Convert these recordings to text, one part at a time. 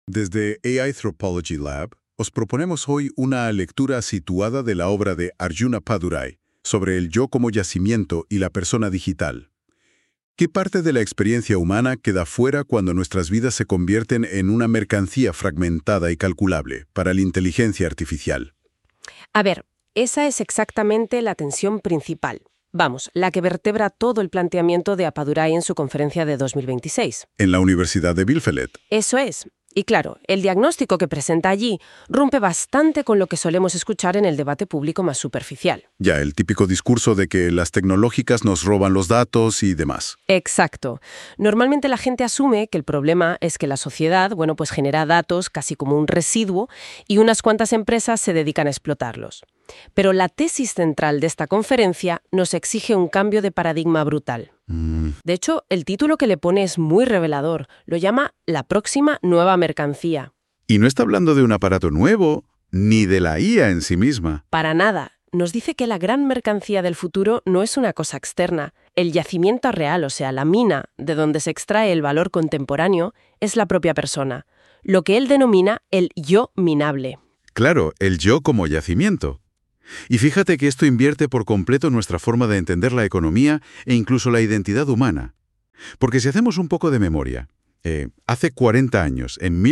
Desde AI Anthropology Lab, os proponemos hoy una lectura situada de la obra de Arjuna Padurai sobre el yo como yacimiento y la persona digital. ¿Qué parte de la experiencia humana queda fuera cuando nuestras vidas se convierten en una mercancía fragmentada y calculable para la inteligencia artificial? A ver, esa es exactamente la tensión principal. Vamos, la que vertebra todo el planteamiento de Padurai en su conferencia de 2026. En la Universidad de Bielefeld. Eso es. Y claro, el diagnóstico que presenta allí rompe bastante con lo que solemos escuchar en el debate público más superficial. Ya, el típico discurso de que las tecnológicas nos roban los datos y demás. Exacto. Normalmente la gente asume que el problema es que la sociedad, pues genera datos casi como un residuo y unas cuantas empresas se dedican a explotarlos. Pero la tesis central de esta conferencia nos exige un cambio de paradigma brutal. De hecho, el título que le pone es muy revelador. Lo llama La próxima nueva mercancía. Y no está hablando de un aparato nuevo, ni de la IA en sí misma. Para nada. Nos dice que la gran mercancía del futuro no es una cosa externa. El yacimiento real, o sea, la mina de donde se extrae el valor contemporáneo, es la propia persona. Lo que él denomina el yo minable. Claro, el yo como yacimiento. Y fíjate que esto invierte por completo nuestra forma de entender la economía e incluso la identidad humana. Porque si hacemos un poco de memoria, hace 40 años, en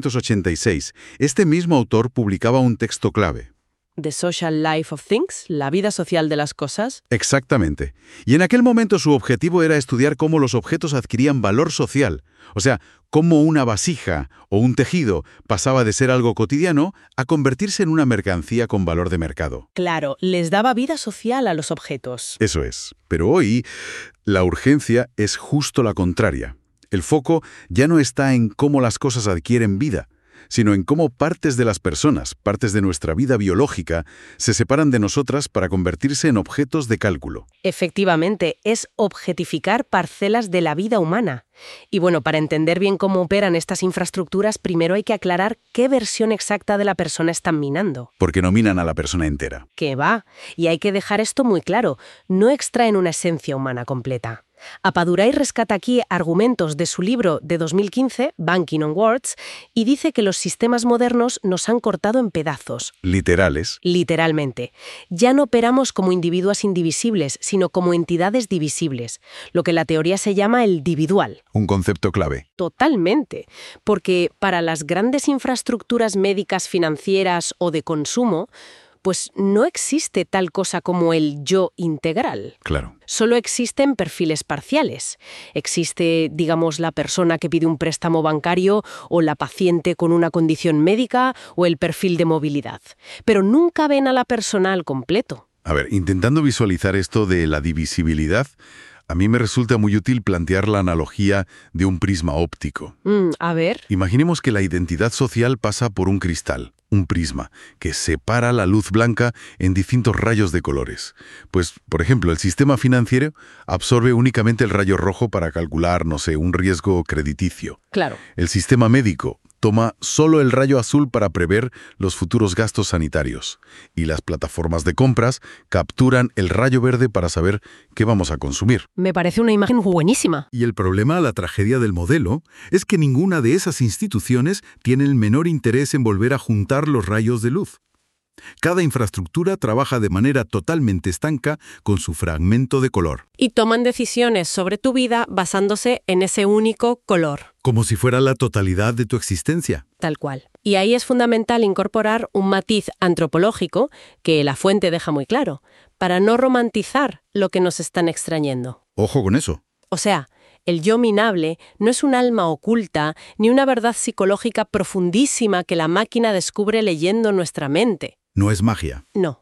1986, este mismo autor publicaba un texto clave. The Social Life of Things, la vida social de las cosas. Exactamente. Y en aquel momento su objetivo era estudiar cómo los objetos adquirían valor social, o sea, cómo una vasija o un tejido pasaba de ser algo cotidiano a convertirse en una mercancía con valor de mercado. Claro, les daba vida social a los objetos. Eso es. Pero hoy, la urgencia es justo la contraria. El foco ya no está en cómo las cosas adquieren vida, sino en cómo partes de las personas, partes de nuestra vida biológica, se separan de nosotras para convertirse en objetos de cálculo. Efectivamente, es objetificar parcelas de la vida humana. Y para entender bien cómo operan estas infraestructuras, primero hay que aclarar qué versión exacta de la persona están minando. Porque no minan a la persona entera. ¿Qué va? Y hay que dejar esto muy claro, no extraen una esencia humana completa. Padurai rescata aquí argumentos de su libro de 2015, Banking on Words, y dice que los sistemas modernos nos han cortado en pedazos. Literales. Literalmente. Ya no operamos como individuos indivisibles, sino como entidades divisibles, lo que la teoría se llama el dividual. Un concepto clave. Totalmente, porque para las grandes infraestructuras médicas, financieras o de consumo, pues no existe tal cosa como el yo integral. Claro. Solo existen perfiles parciales. Existe, la persona que pide un préstamo bancario o la paciente con una condición médica o el perfil de movilidad. Pero nunca ven a la persona al completo. A ver, intentando visualizar esto de la divisibilidad, a mí me resulta muy útil plantear la analogía de un prisma óptico. A ver. Imaginemos que la identidad social pasa por un cristal, un prisma, que separa la luz blanca en distintos rayos de colores. Pues, por ejemplo, el sistema financiero absorbe únicamente el rayo rojo para calcular, un riesgo crediticio. Claro. El sistema médico toma solo el rayo azul para prever los futuros gastos sanitarios. Y las plataformas de compras capturan el rayo verde para saber qué vamos a consumir. Me parece una imagen buenísima. Y el problema, la tragedia del modelo, es que ninguna de esas instituciones tiene el menor interés en volver a juntar los rayos de luz. Cada infraestructura trabaja de manera totalmente estanca con su fragmento de color. Y toman decisiones sobre tu vida basándose en ese único color. Como si fuera la totalidad de tu existencia. Tal cual. Y ahí es fundamental incorporar un matiz antropológico que la fuente deja muy claro, para no romantizar lo que nos están extrayendo. Ojo con eso. O sea, el yo minable no es un alma oculta ni una verdad psicológica profundísima que la máquina descubre leyendo nuestra mente. No es magia. No.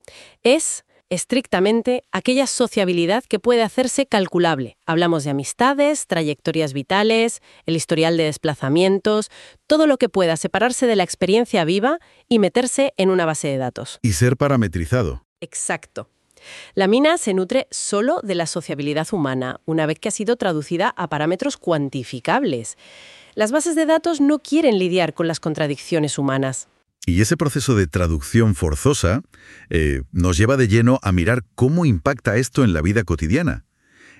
Es, estrictamente, aquella sociabilidad que puede hacerse calculable. Hablamos de amistades, trayectorias vitales, el historial de desplazamientos, todo lo que pueda separarse de la experiencia viva y meterse en una base de datos. Y ser parametrizado. Exacto. La mina se nutre solo de la sociabilidad humana, una vez que ha sido traducida a parámetros cuantificables. Las bases de datos no quieren lidiar con las contradicciones humanas. Y ese proceso de traducción forzosa nos lleva de lleno a mirar cómo impacta esto en la vida cotidiana.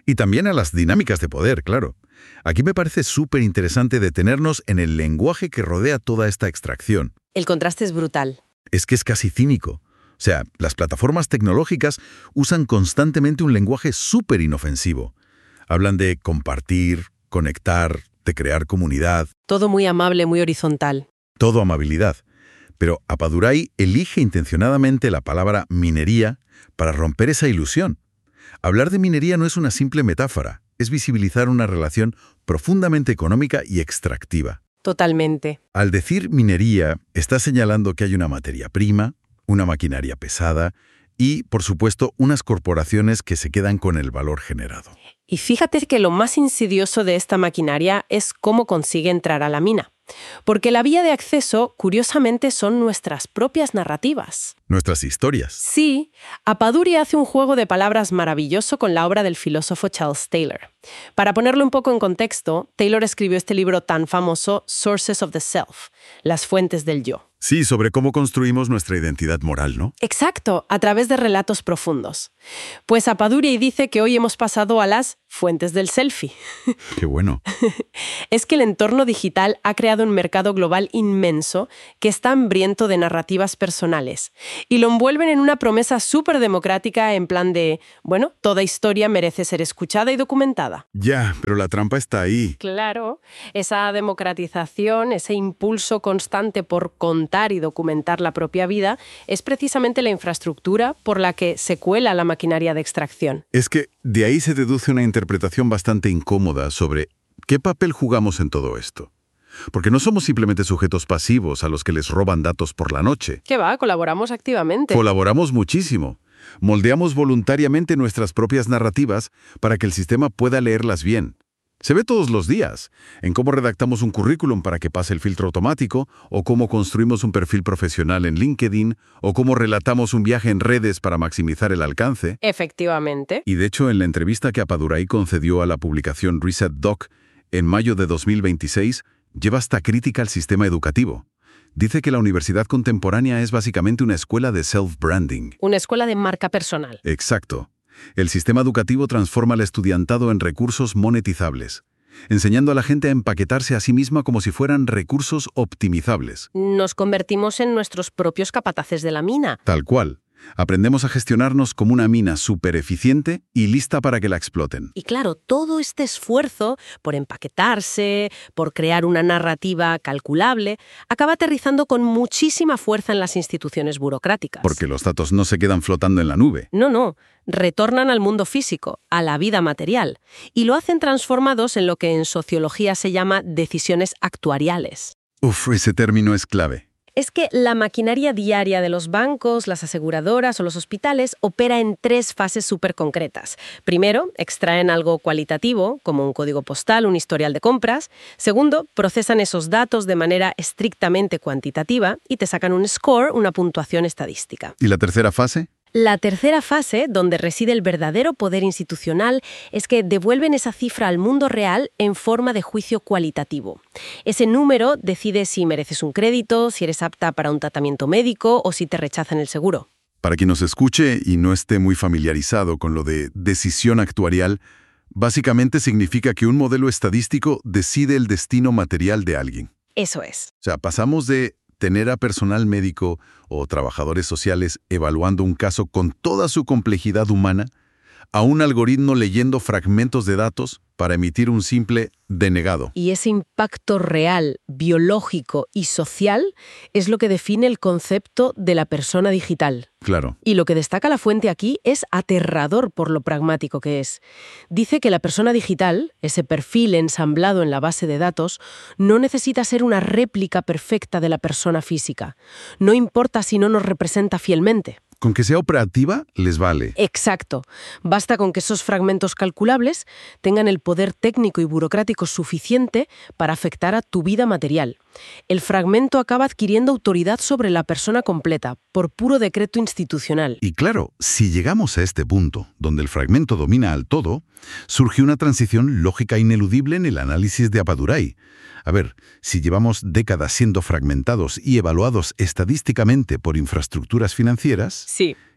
Y también a las dinámicas de poder, claro. Aquí me parece súper interesante detenernos en el lenguaje que rodea toda esta extracción. El contraste es brutal. Es que es casi cínico. O sea, las plataformas tecnológicas usan constantemente un lenguaje súper inofensivo. Hablan de compartir, conectar, de crear comunidad. Todo muy amable, muy horizontal. Todo amabilidad. Pero Appadurai elige intencionadamente la palabra minería para romper esa ilusión. Hablar de minería no es una simple metáfora, es visibilizar una relación profundamente económica y extractiva. Totalmente. Al decir minería, está señalando que hay una materia prima, una maquinaria pesada y, por supuesto, unas corporaciones que se quedan con el valor generado. Y fíjate que lo más insidioso de esta maquinaria es cómo consigue entrar a la mina. Porque la vía de acceso, curiosamente, son nuestras propias narrativas. Nuestras historias. Sí, Appadurai hace un juego de palabras maravilloso con la obra del filósofo Charles Taylor. Para ponerlo un poco en contexto, Taylor escribió este libro tan famoso, Sources of the Self, Las fuentes del yo. Sí, sobre cómo construimos nuestra identidad moral, ¿no? Exacto, a través de relatos profundos. Pues Appadurai dice que hoy hemos pasado a las fuentes del selfie. Qué bueno. Es que el entorno digital ha creado un mercado global inmenso que está hambriento de narrativas personales y lo envuelven en una promesa súper democrática en plan de, bueno, toda historia merece ser escuchada y documentada. Ya, pero la trampa está ahí. Claro, esa democratización, ese impulso constante por contar y documentar la propia vida, es precisamente la infraestructura por la que se cuela la maquinaria de extracción. Es que de ahí se deduce una interpretación bastante incómoda sobre qué papel jugamos en todo esto. Porque no somos simplemente sujetos pasivos a los que les roban datos por la noche. ¿Qué va? Colaboramos activamente. Colaboramos muchísimo. Moldeamos voluntariamente nuestras propias narrativas para que el sistema pueda leerlas bien. Se ve todos los días, en cómo redactamos un currículum para que pase el filtro automático, o cómo construimos un perfil profesional en LinkedIn, o cómo relatamos un viaje en redes para maximizar el alcance. Efectivamente. Y de hecho, en la entrevista que Appadurai concedió a la publicación Reset Doc en mayo de 2026, lleva hasta crítica al sistema educativo. Dice que la universidad contemporánea es básicamente una escuela de self-branding. Una escuela de marca personal. Exacto. El sistema educativo transforma al estudiantado en recursos monetizables, enseñando a la gente a empaquetarse a sí misma como si fueran recursos optimizables. Nos convertimos en nuestros propios capataces de la mina. Tal cual. Aprendemos a gestionarnos como una mina súper eficiente y lista para que la exploten. Y claro, todo este esfuerzo por empaquetarse, por crear una narrativa calculable, acaba aterrizando con muchísima fuerza en las instituciones burocráticas. Porque los datos no se quedan flotando en la nube. No, retornan al mundo físico, a la vida material, y lo hacen transformados en lo que en sociología se llama decisiones actuariales. Uf, ese término es clave. Es que la maquinaria diaria de los bancos, las aseguradoras o los hospitales opera en 3 fases súper concretas. Primero, extraen algo cualitativo, como un código postal, un historial de compras. Segundo, procesan esos datos de manera estrictamente cuantitativa y te sacan un score, una puntuación estadística. ¿Y la tercera fase? La tercera fase, donde reside el verdadero poder institucional, es que devuelven esa cifra al mundo real en forma de juicio cualitativo. Ese número decide si mereces un crédito, si eres apta para un tratamiento médico o si te rechazan el seguro. Para quien nos escuche y no esté muy familiarizado con lo de decisión actuarial, básicamente significa que un modelo estadístico decide el destino material de alguien. Eso es. O sea, pasamos de tener a personal médico o trabajadores sociales evaluando un caso con toda su complejidad humana a un algoritmo leyendo fragmentos de datos para emitir un simple denegado. Y ese impacto real, biológico y social es lo que define el concepto de la persona digital. Claro. Y lo que destaca la fuente aquí es aterrador por lo pragmático que es. Dice que la persona digital, ese perfil ensamblado en la base de datos, no necesita ser una réplica perfecta de la persona física. No importa si no nos representa fielmente. Con que sea operativa, les vale. Exacto. Basta con que esos fragmentos calculables tengan el poder técnico y burocrático suficiente para afectar a tu vida material. El fragmento acaba adquiriendo autoridad sobre la persona completa, por puro decreto institucional. Y claro, si llegamos a este punto, donde el fragmento domina al todo, surge una transición lógica ineludible en el análisis de Appadurai. A ver, si llevamos décadas siendo fragmentados y evaluados estadísticamente por infraestructuras financieras, Sí.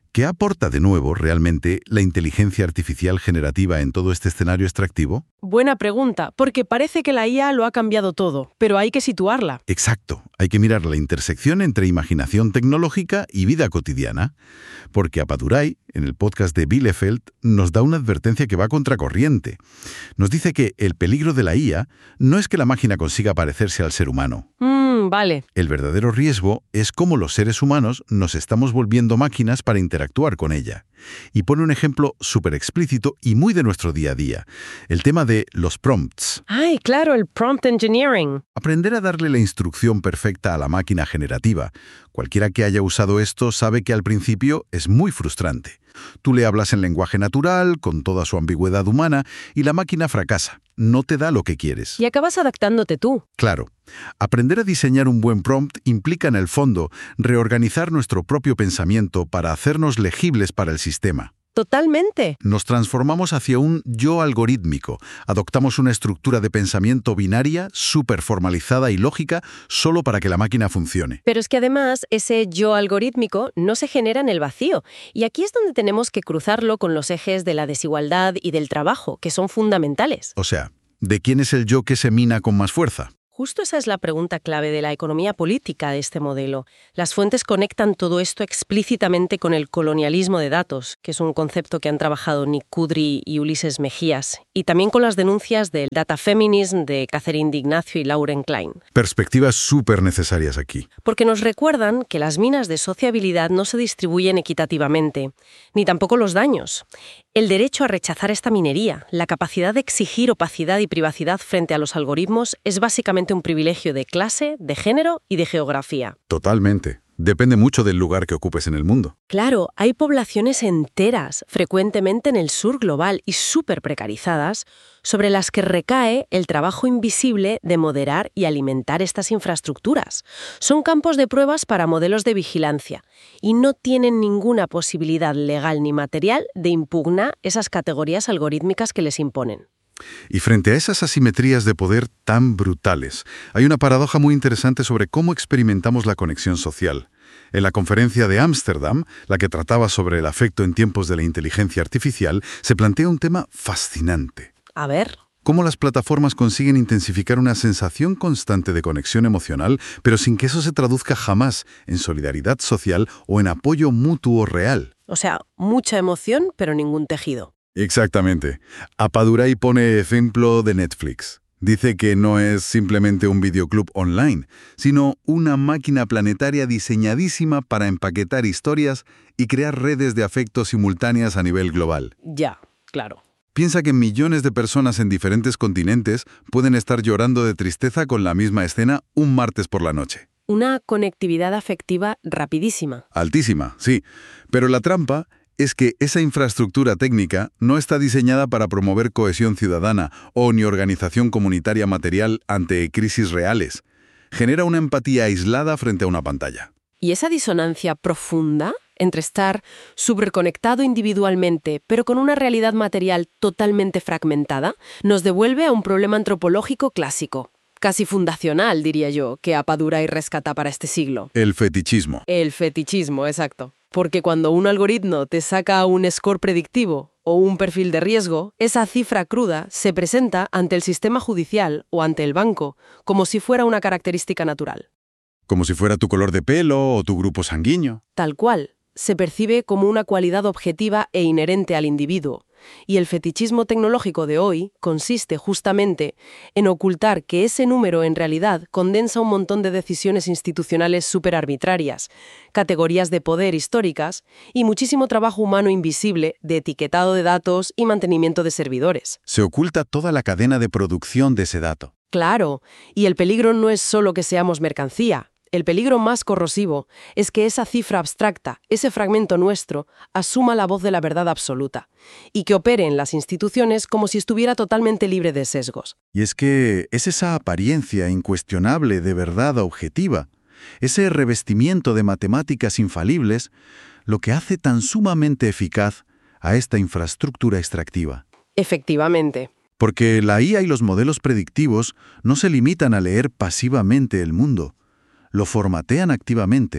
¿Qué aporta de nuevo realmente la inteligencia artificial generativa en todo este escenario extractivo? Buena pregunta, porque parece que la IA lo ha cambiado todo, pero hay que situarla. Exacto, hay que mirar la intersección entre imaginación tecnológica y vida cotidiana, porque Appadurai, en el podcast de Bielefeld, nos da una advertencia que va contracorriente. Nos dice que el peligro de la IA no es que la máquina consiga parecerse al ser humano. Vale. El verdadero riesgo es cómo los seres humanos nos estamos volviendo máquinas para interactuar con ella. Y pone un ejemplo súper explícito y muy de nuestro día a día, el tema de los prompts. Ay, claro, el prompt engineering. Aprender a darle la instrucción perfecta a la máquina generativa. Cualquiera que haya usado esto sabe que al principio es muy frustrante. Tú le hablas en lenguaje natural, con toda su ambigüedad humana, y la máquina fracasa. No te da lo que quieres. Y acabas adaptándote tú. Claro. Aprender a diseñar un buen prompt implica, en el fondo, reorganizar nuestro propio pensamiento para hacernos legibles para el sistema. Totalmente. Nos transformamos hacia un yo algorítmico. Adoptamos una estructura de pensamiento binaria, súper formalizada y lógica, solo para que la máquina funcione. Pero es que además ese yo algorítmico no se genera en el vacío. Y aquí es donde tenemos que cruzarlo con los ejes de la desigualdad y del trabajo, que son fundamentales. O sea, ¿de quién es el yo que se mina con más fuerza? Justo esa es la pregunta clave de la economía política de este modelo. Las fuentes conectan todo esto explícitamente con el colonialismo de datos, que es un concepto que han trabajado Nick Kudry y Ulises Mejías, y también con las denuncias del data feminism de Catherine D'Ignacio y Lauren Klein. Perspectivas súper necesarias aquí. Porque nos recuerdan que las minas de sociabilidad no se distribuyen equitativamente, ni tampoco los daños. El derecho a rechazar esta minería, la capacidad de exigir opacidad y privacidad frente a los algoritmos es básicamente un privilegio de clase, de género y de geografía. Totalmente. Depende mucho del lugar que ocupes en el mundo. Claro, hay poblaciones enteras, frecuentemente en el sur global y súper precarizadas, sobre las que recae el trabajo invisible de moderar y alimentar estas infraestructuras. Son campos de pruebas para modelos de vigilancia y no tienen ninguna posibilidad legal ni material de impugnar esas categorías algorítmicas que les imponen. Y frente a esas asimetrías de poder tan brutales, hay una paradoja muy interesante sobre cómo experimentamos la conexión social. En la conferencia de Ámsterdam, la que trataba sobre el afecto en tiempos de la inteligencia artificial, se plantea un tema fascinante. A ver. Cómo las plataformas consiguen intensificar una sensación constante de conexión emocional, pero sin que eso se traduzca jamás en solidaridad social o en apoyo mutuo real. O sea, mucha emoción, pero ningún tejido. Exactamente. Appadurai pone ejemplo de Netflix. Dice que no es simplemente un videoclub online, sino una máquina planetaria diseñadísima para empaquetar historias y crear redes de afecto simultáneas a nivel global. Ya, claro. Piensa que millones de personas en diferentes continentes pueden estar llorando de tristeza con la misma escena un martes por la noche. Una conectividad afectiva rapidísima. Altísima, sí. Pero la trampa es que esa infraestructura técnica no está diseñada para promover cohesión ciudadana o ni organización comunitaria material ante crisis reales. Genera una empatía aislada frente a una pantalla. Y esa disonancia profunda entre estar superconectado individualmente, pero con una realidad material totalmente fragmentada, nos devuelve a un problema antropológico clásico, casi fundacional, diría yo, que Appadurai rescata para este siglo. El fetichismo. El fetichismo, exacto. Porque cuando un algoritmo te saca un score predictivo o un perfil de riesgo, esa cifra cruda se presenta ante el sistema judicial o ante el banco como si fuera una característica natural. Como si fuera tu color de pelo o tu grupo sanguíneo. Tal cual. Se percibe como una cualidad objetiva e inherente al individuo. Y el fetichismo tecnológico de hoy consiste justamente en ocultar que ese número en realidad condensa un montón de decisiones institucionales superarbitrarias, categorías de poder históricas y muchísimo trabajo humano invisible de etiquetado de datos y mantenimiento de servidores. Se oculta toda la cadena de producción de ese dato. Claro, y el peligro no es solo que seamos mercancía. El peligro más corrosivo es que esa cifra abstracta, ese fragmento nuestro, asuma la voz de la verdad absoluta y que opere en las instituciones como si estuviera totalmente libre de sesgos. Y es que es esa apariencia incuestionable de verdad objetiva, ese revestimiento de matemáticas infalibles, lo que hace tan sumamente eficaz a esta infraestructura extractiva. Efectivamente. Porque la IA y los modelos predictivos no se limitan a leer pasivamente el mundo. Lo formatean activamente.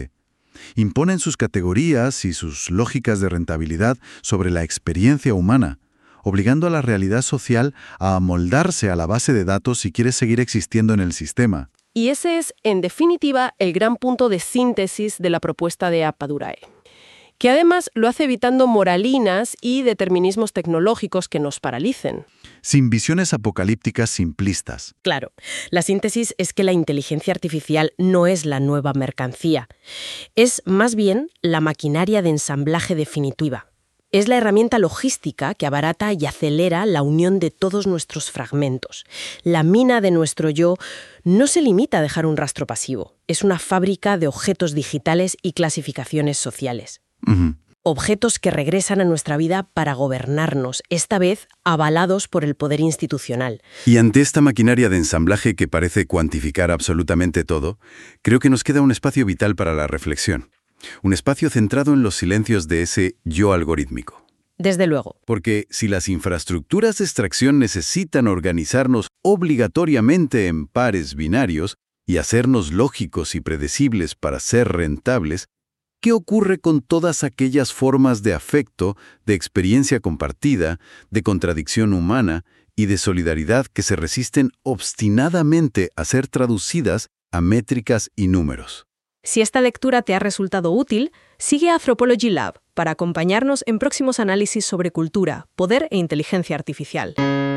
Imponen sus categorías y sus lógicas de rentabilidad sobre la experiencia humana, obligando a la realidad social a amoldarse a la base de datos si quiere seguir existiendo en el sistema. Y ese es, en definitiva, el gran punto de síntesis de la propuesta de Appadurae, que además lo hace evitando moralinas y determinismos tecnológicos que nos paralicen. Sin visiones apocalípticas simplistas. Claro, la síntesis es que la inteligencia artificial no es la nueva mercancía. Es más bien la maquinaria de ensamblaje definitiva. Es la herramienta logística que abarata y acelera la unión de todos nuestros fragmentos. La mina de nuestro yo no se limita a dejar un rastro pasivo. Es una fábrica de objetos digitales y clasificaciones sociales. Objetos que regresan a nuestra vida para gobernarnos, esta vez avalados por el poder institucional. Y ante esta maquinaria de ensamblaje que parece cuantificar absolutamente todo, creo que nos queda un espacio vital para la reflexión. Un espacio centrado en los silencios de ese yo algorítmico. Desde luego. Porque si las infraestructuras de extracción necesitan organizarnos obligatoriamente en pares binarios y hacernos lógicos y predecibles para ser rentables, ¿qué ocurre con todas aquellas formas de afecto, de experiencia compartida, de contradicción humana y de solidaridad que se resisten obstinadamente a ser traducidas a métricas y números? Si esta lectura te ha resultado útil, sigue a Anthropology Lab para acompañarnos en próximos análisis sobre cultura, poder e inteligencia artificial.